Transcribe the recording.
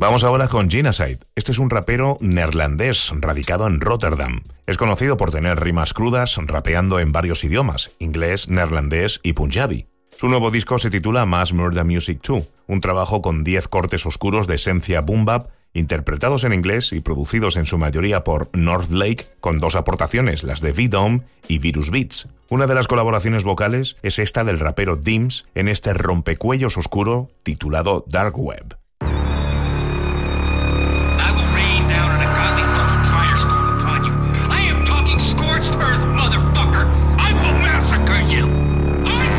Vamos ahora con Genocide. Este es un rapero neerlandés radicado en Rotterdam. Es conocido por tener rimas crudas, rapeando en varios idiomas, inglés, neerlandés y punjabi. Su nuevo disco se titula Mass Murder Music 2, un trabajo con 10 cortes oscuros de esencia boom bap, interpretados en inglés y producidos en su mayoría por North Lake, con 2 aportaciones, las de V-Dome y Virus Beats. Una de las colaboraciones vocales es esta del rapero Dims en este rompecuellos oscuro titulado Dark Web.